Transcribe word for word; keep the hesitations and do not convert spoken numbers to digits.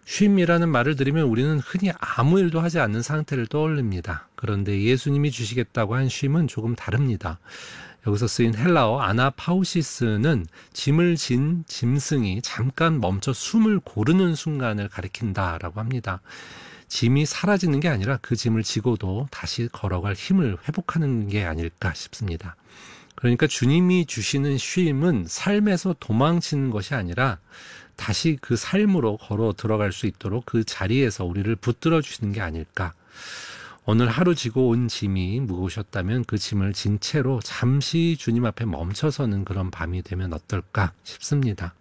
쉼이라는 말을 들으면 우리는 흔히 아무 일도 하지 않는 상태를 떠올립니다. 그런데 예수님이 주시겠다고 한 쉼은 조금 다릅니다. 여기서 쓰인 헬라어 아나파우시스는 짐을 진 짐승이 잠깐 멈춰 숨을 고르는 순간을 가리킨다라고 합니다. 짐이 사라지는 게 아니라 그 짐을 지고도 다시 걸어갈 힘을 회복하는 게 아닐까 싶습니다. 그러니까 주님이 주시는 쉼은 삶에서 도망치는 것이 아니라 다시 그 삶으로 걸어 들어갈 수 있도록 그 자리에서 우리를 붙들어 주시는 게 아닐까. 오늘 하루 지고 온 짐이 무거우셨다면 그 짐을 진 채로 잠시 주님 앞에 멈춰서는 그런 밤이 되면 어떨까 싶습니다.